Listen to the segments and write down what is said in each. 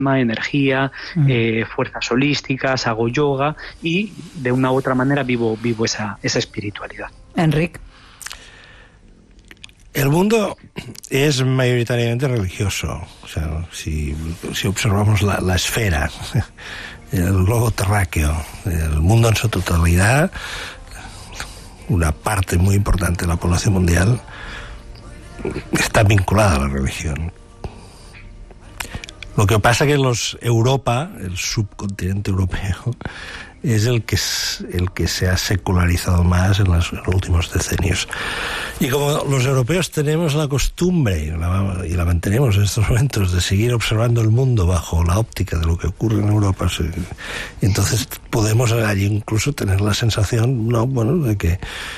energía, fuerzas holísticas, hago yoga y de una u otra manera vivo esa espiritualidad. Enric. El mundo es mayoritariamente religioso. O sea, si observamos la esfera, el globo terráqueo, el mundo en su totalidad, una parte muy importante de la población mundial está vinculada a la religión. Lo que pasa que Europa, el subcontinente europeo, es el que se ha secularizado más en los últimos decenios. Y como los europeos tenemos la costumbre, y la mantenemos en estos momentos, de seguir observando el mundo bajo la óptica de lo que ocurre en Europa, entonces podemos allí incluso tener la sensación, de que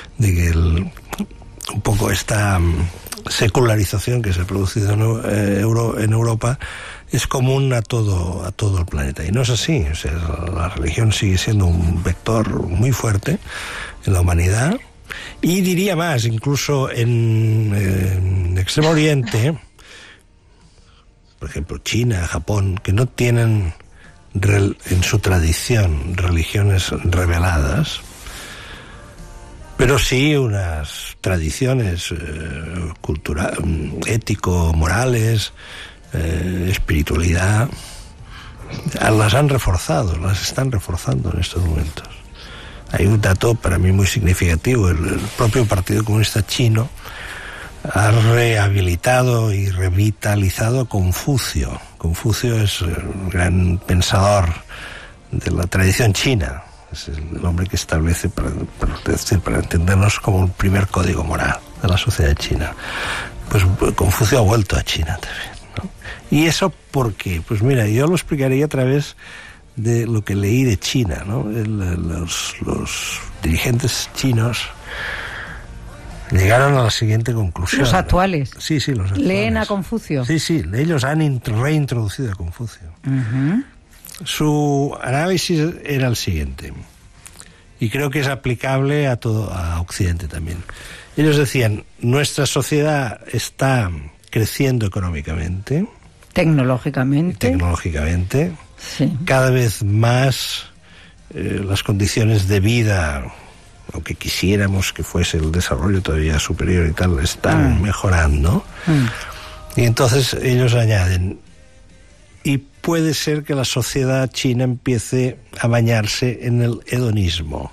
un poco esta secularización que se ha producido en Europa es común a todo el planeta, y no es así. O sea, la religión sigue siendo un vector muy fuerte en la humanidad, y diría más, incluso en Extremo Oriente, por ejemplo China, Japón, que no tienen en su tradición religiones reveladas, pero sí unas tradiciones culturales, ético-morales, espiritualidad, las han reforzado, las están reforzando en estos momentos. Hay un dato para mí muy significativo: el propio Partido Comunista Chino ha rehabilitado y revitalizado a Confucio. Confucio es un gran pensador de la tradición china. Es el hombre que establece, para entendernos, como el primer código moral de la sociedad china. Pues Confucio ha vuelto a China también, ¿no? ¿Y eso por qué? Pues mira, yo lo explicaría a través de lo que leí de China, ¿no? Los dirigentes chinos llegaron a la siguiente conclusión. ¿Los actuales? Sí, los actuales. ¿Leen a Confucio? Sí, ellos han reintroducido a Confucio. Uh-huh. Su análisis era el siguiente, y creo que es aplicable a Occidente también. Ellos decían: nuestra sociedad está creciendo económicamente, tecnológicamente, sí. Cada vez más las condiciones de vida, aunque quisiéramos que fuese el desarrollo todavía superior y tal, están mejorando. Y entonces ellos añaden: y puede ser que la sociedad china empiece a bañarse en el hedonismo.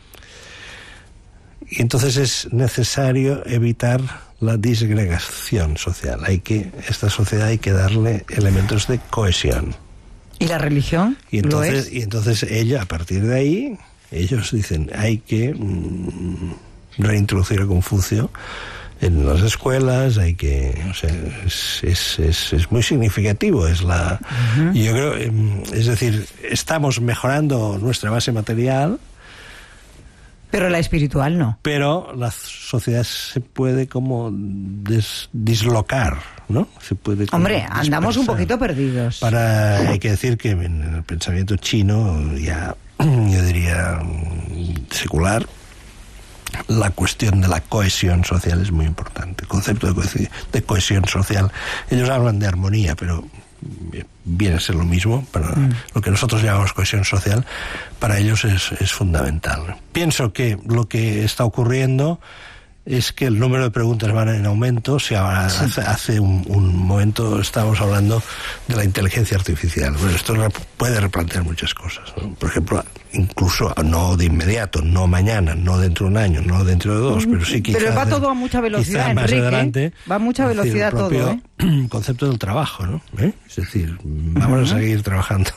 Y entonces es necesario evitar la disgregación social. Esta sociedad hay que darle elementos de cohesión. ¿Y la religión? Y entonces ella, a partir de ahí, ellos dicen: hay que reintroducir a Confucio en las escuelas, o sea, es muy significativo. Uh-huh. Yo creo, es decir, estamos mejorando nuestra base material, pero la espiritual no. Pero la sociedad se puede como dislocar, ¿no? Se puede Hombre, andamos un poquito perdidos. Hay que decir que en el pensamiento chino, ya yo diría secular, la cuestión de la cohesión social es muy importante. El concepto de cohesión social, ellos hablan de armonía, pero viene a ser lo mismo. Para lo que nosotros llamamos cohesión social, para ellos es fundamental. Pienso que lo que está ocurriendo es que el número de preguntas van en aumento. Hace un momento estábamos hablando de la inteligencia artificial. Bueno, esto puede replantear muchas cosas, ¿no? Por ejemplo, incluso no de inmediato, no mañana, no dentro de un año, no dentro de dos, pero sí quizás... Pero va todo a mucha velocidad, más Enrique, adelante. Va a mucha velocidad todo, ¿eh? El concepto del trabajo, ¿no? Es decir, vamos a seguir trabajando...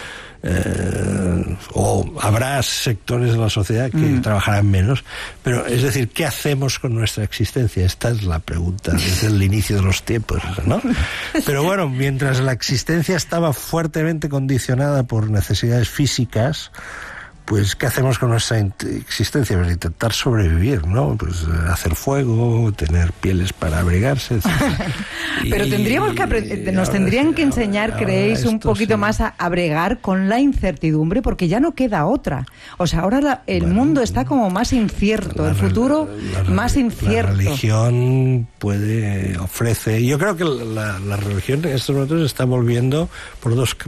o habrá sectores de la sociedad que trabajarán menos, pero es decir, ¿qué hacemos con nuestra existencia? Esta es la pregunta desde el inicio de los tiempos, ¿no? Pero bueno, mientras la existencia estaba fuertemente condicionada por necesidades físicas, pues ¿qué hacemos con nuestra existencia? Pues intentar sobrevivir, ¿no? Pues hacer fuego, tener pieles para abrigarse, etc. Pero tendríamos que nos tendrían que enseñar, ¿creéis, un poquito más a bregar con la incertidumbre? Porque ya no queda otra. O sea, ahora el mundo está como más incierto, el futuro más incierto. La religión ofrece... Yo creo que la religión en estos momentos está volviendo por